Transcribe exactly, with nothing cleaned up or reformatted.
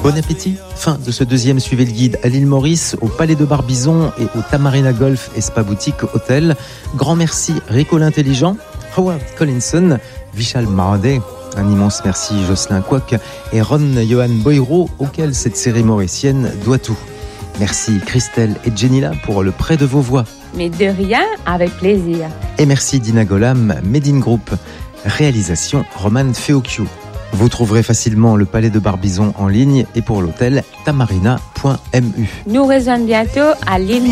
Bon appétit. Fin de ce deuxième Suivez le guide à l'île Maurice, au Palais de Barbizon et au Tamarina Golf et Spa Boutique Hôtel. Grand merci Rico l'intelligent, Howard Collinson, Vishal Maradé. Un immense merci Jocelyn Quoc et Ron Johan Boiro, auquel cette série mauricienne doit tout. Merci Christelle et Jenila pour le prêt de vos voix. Mais de rien, avec plaisir. Et merci Dina Golam, Medine Group. Réalisation Roman Feocchio. Vous trouverez facilement le Palais de Barbizon en ligne et pour l'hôtel tamarina point m u. Nous rejoignons bientôt à l'île